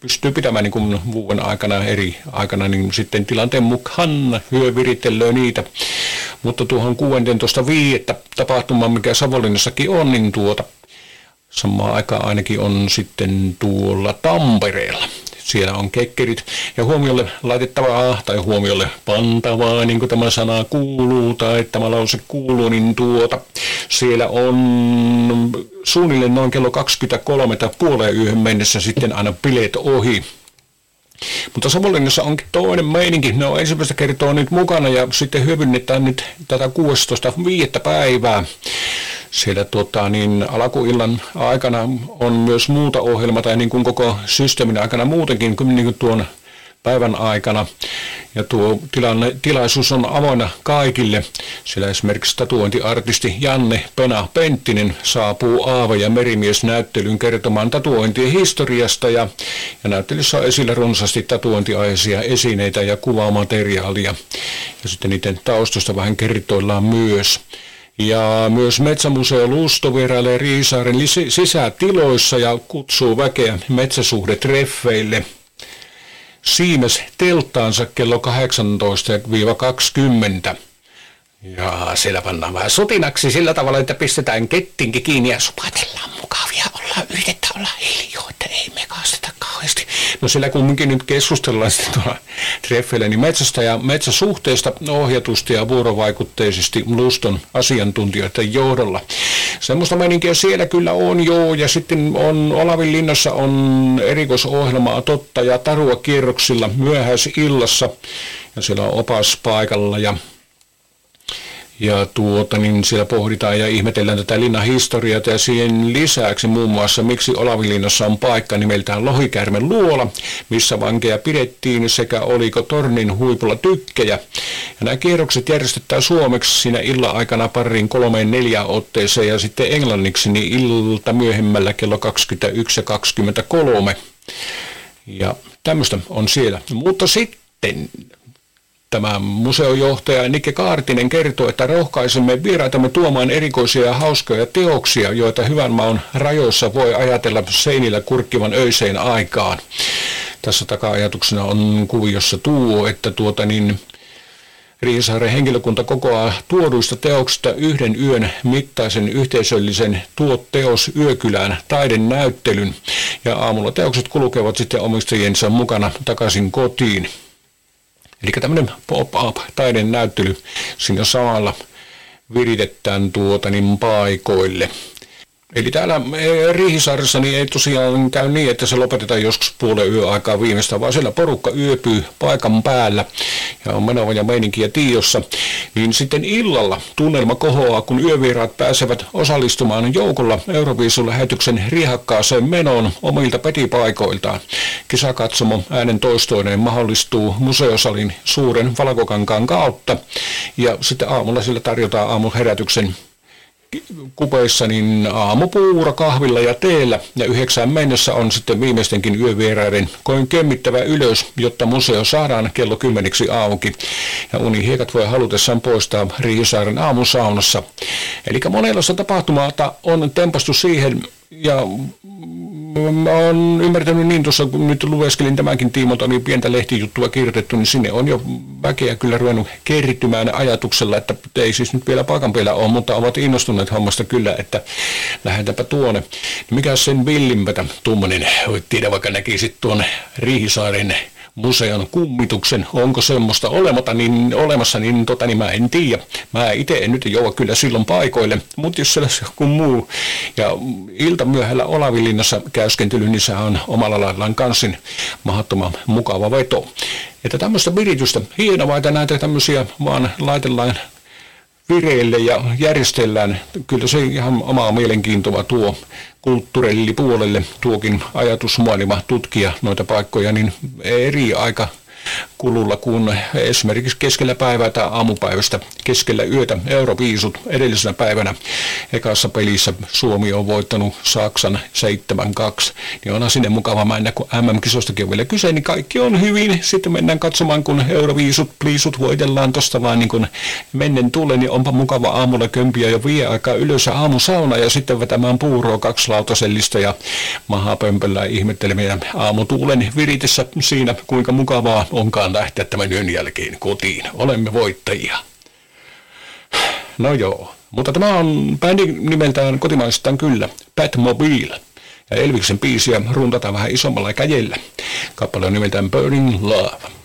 pystyy pitämään niin kuin vuoden aikana eri aikana, niin sitten tilanteen mukaan viritellään niitä. Mutta tuohon 16.5. tapahtumaan, mikä Savonlinnassakin on, niin samaan aikaan ainakin on sitten tuolla Tampereella. Siellä on kekkerit ja huomiolle laitettavaa tai huomiolle pantavaa, niin kuin tämä sana kuuluu tai tämä lause kuuluu, niin siellä on suunnilleen noin kello 23 tai puoleen yöhön mennessä sitten aina bileet ohi. Mutta Savonlinnassa onkin toinen meininki. Ne on ensimmäistä kertaa nyt mukana ja sitten hyödynnetään nyt tätä 16.5. päivää. Siellä alkuillan aikana on myös muuta ohjelmaa tai niin kuin koko systeemin aikana muutenkin kuin, niin kuin tuon päivän aikana. Ja tuo tilaisuus on avoinna kaikille. Siellä esimerkiksi tatuointiartisti Janne Pena Penttinen saapuu Aava- ja Merimies-näyttelyyn kertomaan tatuointien historiasta. Ja näyttelyssä on esillä runsaasti tatuointiaiheisia esineitä ja kuvamateriaalia. Ja sitten niiden taustoista vähän kertoillaan myös. Ja myös Metsämuseo Lusto vierailee Riisaaren sisätiloissa ja kutsuu väkeä metsäsuhdetreffeille. Siimes telttaansa kello 18-20. Ja siellä pannaan vähän sotinaksi sillä tavalla, että pistetään kettinkin kiinni ja supatellaan mukavia. Yritetään olla hiljaa, että ei mekasteta kauheasti. No siellä kumminkin nyt keskustellaan sitten tuolla treffeillä niin metsästä ja metsäsuhteesta ohjatusti ja vuorovaikutteisesti Luston asiantuntijoiden johdolla. Semmoista meininkiä siellä kyllä on joo, ja sitten on Olavinlinnassa on erikoisohjelmaa Totta ja Tarua kierroksilla myöhäisillassa, ja siellä on opas paikalla ja siellä pohditaan ja ihmetellään tätä linnan historiaa ja siihen lisäksi muun muassa miksi Olavinlinnassa on paikka nimeltään Lohikärmen luola, missä vankeja pidettiin sekä oliko tornin huipulla tykkejä. Ja nämä kierrokset järjestetään suomeksi siinä illan aikana pariin 3-4 otteeseen ja sitten englanniksi niin ilta myöhemmällä kello 21 ja 23. Ja tämmöistä on siellä. Mutta sitten tämä museojohtaja Nikke Kaartinen kertoo, että rohkaisemme vieraitamme tuomaan erikoisia ja hauskoja teoksia, joita hyvän maun rajoissa voi ajatella seinillä kurkkivan öiseen aikaan. Tässä taka-ajatuksena on kuviossa että Riisaaren henkilökunta kokoaa tuoduista teoksista yhden yön mittaisen yhteisöllisen teos yökylään taidenäyttelyn ja aamulla teokset kulkevat sitten omistajiensa mukana takaisin kotiin. Eli tämmöinen pop-up taidenäyttely siinä samalla viritetään paikoille. Eli täällä Riihisaaressa niin ei tosiaan käy niin, että se lopetetaan joskus puolen yöaikaa viimeistään, vaan siellä porukka yöpyy paikan päällä ja on menova ja meininkiä tiossa. Niin sitten illalla tunnelma kohoaa, kun yövieraat pääsevät osallistumaan joukolla Euroviisun-lähetyksen riehakkaaseen menoon omilta petipaikoiltaan. Kisakatsomo äänen toistoineen mahdollistuu museosalin suuren valkokankaan kautta ja sitten aamulla sillä tarjotaan aamuherätyksen kupeissa niin aamupuuro kahvilla ja teellä ja 9 mennessä on sitten viimeistenkin yövieraiden kemmittävä ylös, jotta museo saadaan kello 10 auki ja unihiekat voi halutessaan poistaa Riihisaaren aamusaunassa. Eli monenlaista tapahtumaa on tempastu siihen ja mä oon ymmärtänyt niin tuossa, kun nyt lueskelin tämänkin tiimolta, oli pientä lehtijuttua kirjoitettu, niin sinne on jo väkeä kyllä ruvennut kerrytymään ajatuksella, että ei siis nyt vielä paikan päällä ole, mutta ovat innostuneet hommasta kyllä, että lähdetäänpä tuonne. Mikä sen villimpätä tuommoinen, tiedä vaikka näkisit tuon Riihisaaren museon kummituksen, onko semmoista olemassa, niin mä en tiedä. Mä itse en nyt jouda kyllä silloin paikoille, mutta jos sellaisi joku muu. Ja iltamyöhällä Olavinlinnassa käyskentely, niin se on omalla laillaan kansin mahdottoman mukava veto. Että tämmöistä viritystä, hienoa, että näitä tämmöisiä vaan laitellaan vireille ja järjestellään. Kyllä se ihan omaa mielenkiintoa tuo kulttuuripuolelle tuokin ajatusmaailma tutkia noita paikkoja niin eri aika kululla, kun esimerkiksi keskellä päivää tai aamupäivästä keskellä yötä Euroviisut edellisenä päivänä ekassa pelissä Suomi on voittanut Saksan 7-2, niin onhan sinne mukava mennä, kun MM-kisostakin on vielä kyse, niin kaikki on hyvin. Sitten mennään katsomaan, kun Euroviisut, pliisut voitellaan tosta vaan niin kuin mennen tulee, niin onpa mukava aamulla kömpiä jo 5 aikaa ylös ja aamusauna ja sitten vetämään puuroa 2 lautasellista ja mahapömpöllä ihmettelemään aamutuulen viritessä siinä, kuinka mukavaa onkaan lähteä tämän yön jälkeen kotiin. Olemme voittajia. No joo, mutta tämä on bändi nimeltään kotimaisestaan kyllä, Batmobile. Ja Elviksen biisiä runtataan vähän isommalla kädellä. Kappale on nimeltään Burning Love.